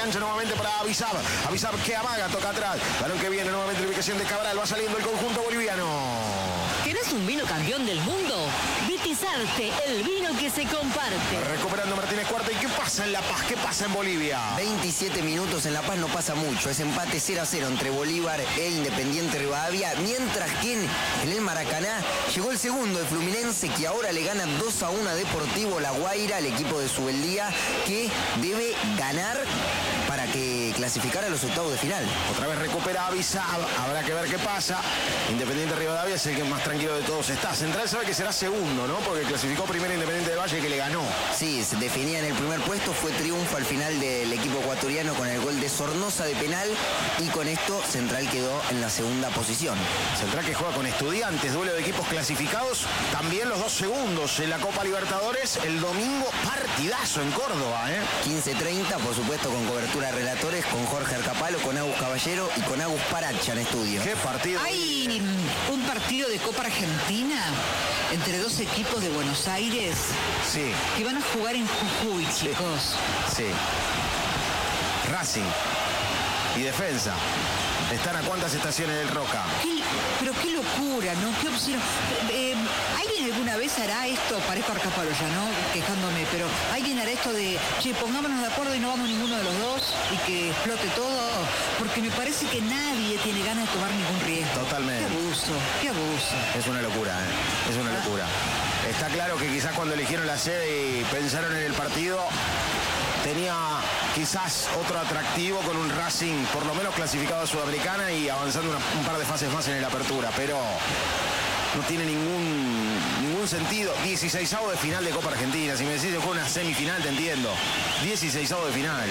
cancha nuevamente para Avisab. Avisab que amaga, toca atrás. Balón que viene nuevamente la ubicación de Cabral. Va saliendo el conjunto boliviano. ¿Querés un vino campeón del mundo? Vitizarte, el vino que se comparte. Recuperando Martínez Cuarta. ¿Y qué pasa en La Paz? ¿Qué pasa en Bolivia? 27 minutos en La Paz, no pasa mucho. Es empate 0-0 entre Bolívar e Independiente Rivadavia. Mientras que en el Maracaná llegó el segundo de Fluminense, que ahora le gana 2-1 a Deportivo La Guaira, el equipo de Subeldía, que debe ganar para que clasificara a los octavos de final. Otra vez recupera Avisab. Habrá que ver qué pasa. Independiente Rivadavia es el que más tranquilo de todos está. Central sabe que será segundo, ¿no? Porque clasificó primero Independiente del Valle, que le ganó. Sí, se definía en el primer puesto. Fue triunfo al final del equipo ecuatoriano con el gol de Sornosa de penal. Y con esto Central quedó en la segunda posición. Central que juega con Estudiantes, duelo de equipos clasificados. También los dos segundos en la Copa Libertadores. El domingo, partidazo en Córdoba, 15:30, por supuesto, con cobertura de relatores, con Jorge Arcapalo, con Agus Caballero y con Agus Paracha en estudio. ¿Qué partido? Hay un partido de Copa Argentina entre dos equipos de Buenos Aires. Sí. Que van a jugar en Jujuy, chicos. Sí. Racing y Defensa. ¿Están a cuántas estaciones del Roca? Pero qué locura, ¿no? ¿Qué opción? ¿Alguien alguna vez hará esto? Parezco Arcapalo ya, ¿no? Quejándome, pero ¿alguien hará esto de, che, pongámonos de acuerdo y no vamos ninguno de los dos y que explote todo? Porque me parece que nadie tiene ganas de tomar ningún riesgo. Totalmente. Qué abuso. Es una locura, Es una locura. Está claro que quizás cuando eligieron la sede y pensaron en el partido, tenía quizás otro atractivo con un Racing por lo menos clasificado a Sudamericana y avanzando un par de fases más en el Apertura, pero no tiene ningún sentido. 16avo de final de Copa Argentina. Si me decís que fue una semifinal, te entiendo. 16avo de final.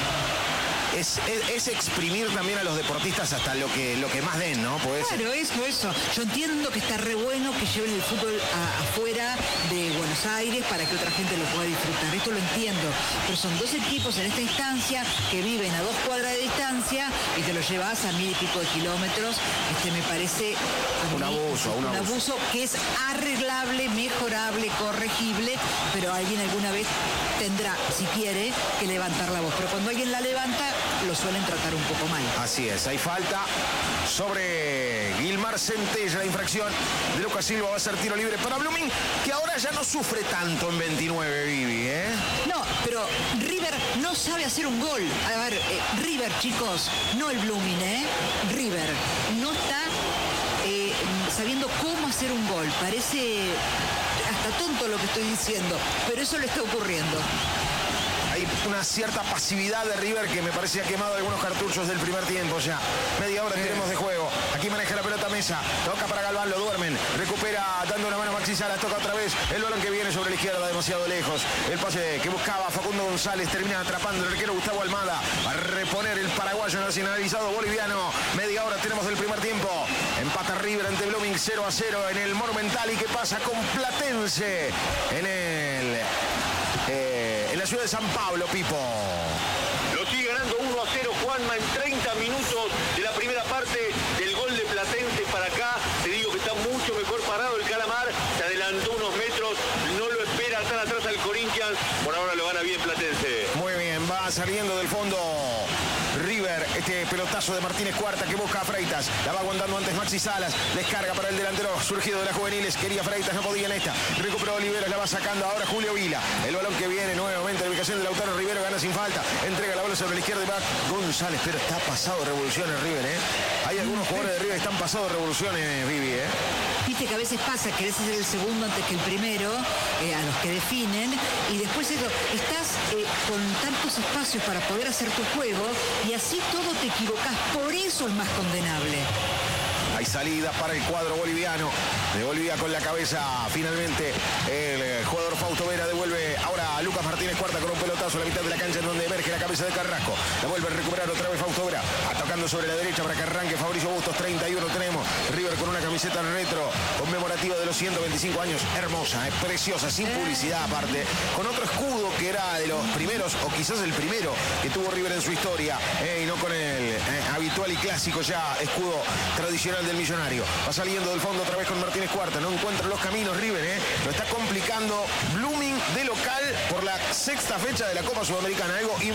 Es exprimir también a los deportistas hasta lo que más den, ¿no? Claro, eso. Yo entiendo que está re bueno que lleven el fútbol afuera de Buenos Aires para que otra gente lo pueda disfrutar. Esto lo entiendo. Pero son dos equipos en esta instancia que viven a 2 cuadras de distancia y te lo llevas a 1000 y pico de kilómetros. Me parece un abuso que es arreglable, mejorable, corregible, pero alguien alguna vez tendrá, si quiere, que levantar la voz. Pero cuando alguien la levanta, lo suelen tratar un poco mal. Así es, hay falta sobre Guilmar Centella. La infracción de Lucas Silva va a ser tiro libre para Blooming, que ahora ya no sufre tanto en 29, Vivi, No, pero River no sabe hacer un gol. A ver, River, chicos, no el Blooming, River no está sabiendo cómo hacer un gol. Parece hasta tonto lo que estoy diciendo, pero eso le está ocurriendo. Hay una cierta pasividad de River que me parece ha quemado algunos cartuchos del primer tiempo ya. Media hora tenemos de juego. Aquí maneja la pelota Mesa. Toca para Galván, lo duermen. Recupera dando una mano a Maxi Salas. Toca otra vez. El balón que viene sobre la izquierda, demasiado lejos. El pase que buscaba Facundo González termina atrapando el arquero Gustavo Almada. Va a reponer el paraguayo nacionalizado boliviano. Media hora tenemos del primer tiempo. Empata River ante Blooming 0-0 en el Monumental. ¿Y qué pasa con Platense? En la ciudad de San Pablo, Pipo. Lo sigue ganando 1-0 Juanma en 30 minutos de la primera parte del gol de Platense para acá. Te digo que está mucho mejor parado el Calamar. Se adelantó unos metros, no lo espera tan atrás al Corinthians. Por ahora lo gana bien Platense. Muy bien, va saliendo del fondo River, este pelotazo de Martínez Cuarta que busca a Freitas, la va aguantando antes Maxi Salas, descarga para el delantero surgido de las juveniles, quería Freitas, no podía en esta, recuperó Oliveros, la va sacando ahora Julio Vila, el balón que viene nuevamente a la ubicación de Lautaro Rivero, gana sin falta, entrega la bola sobre la izquierda y va González, pero está pasado de revoluciones River, hay algunos jugadores de River que están pasados de revoluciones, Vivi, Viste que a veces pasa, querés ser el segundo antes que el primero, a los que definen, y después eso, estás con tantos espacios para poder hacer tu juego, y así todo te equivocás, por eso es más condenable. Hay salida para el cuadro boliviano. De Bolivia con la cabeza. Finalmente el jugador Fausto Vera devuelve ahora a Lucas Martínez Cuarta con un pelotazo a la mitad de la cancha en donde emerge la cabeza de Carrasco. La vuelve a recuperar otra vez Fausto Vera. Atacando sobre la derecha para que arranque Fabricio Bustos. 31 tenemos. River con una camiseta retro conmemorativa de los 125 años. Hermosa, preciosa, sin publicidad aparte. Con otro escudo que era de los primeros, o quizás el primero que tuvo River en su historia. Y no con el habitual y clásico ya escudo tradicional del Millonario. Va saliendo del fondo otra vez con Martínez Cuarta. No encuentra los caminos River, Lo está complicando Blooming de local por la sexta fecha de la Copa Sudamericana. Algo